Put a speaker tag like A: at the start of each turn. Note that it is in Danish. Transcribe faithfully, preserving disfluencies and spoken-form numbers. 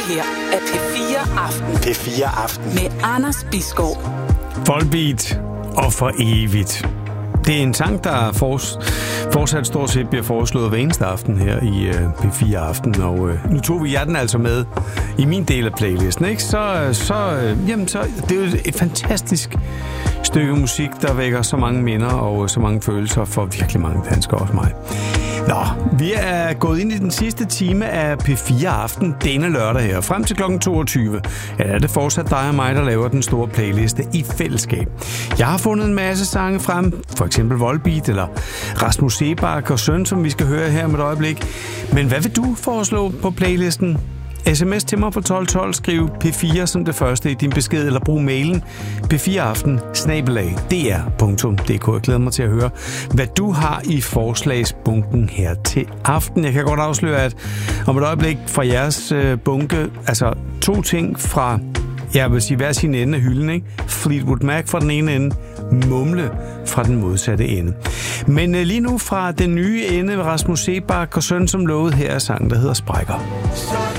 A: her er P fire Aften.
B: P fire Aften.
A: Med Anders Bisgaard.
C: Volbeat og for evigt. Det er en sang, der fors- fortsat stort set bliver foreslået hver eneste aften her i uh, P fire Aften. Og uh, nu tog vi jer den altså med i min del af playlisten, ikke? Så, så, uh, jamen, så det er jo et fantastisk stykke musik, der vækker så mange minder og så mange følelser for virkelig mange danskere, også mig. Nå, vi er gået ind i den sidste time af P fire Aften denne lørdag her. Frem til klokken toogtyve ja, er det fortsat dig og mig, der laver den store playliste i fællesskab. Jeg har fundet en masse sange frem, for eksempel Volbeat eller Rasmus Seebach og Søn, som vi skal høre her om et øjeblik. Men hvad vil du foreslå på playlisten? Sms til mig på tolv tolv, skriv P fire som det første i din besked, eller brug mailen p fire aften snabel-a d r punktum d k. Jeg glæder mig til at høre, hvad du har i forslagsbunken her til aften. Jeg kan godt afsløre, at om et øjeblik fra jeres øh, bunke, altså to ting fra, jeg vil sige hver sin ende af hylden, ikke? Fleetwood Mac fra den ene ende, Mumle fra den modsatte ende. Men øh, lige nu fra den nye ende, Rasmus Seebach og Søn som lovet, her er sangen, der hedder Sprækker.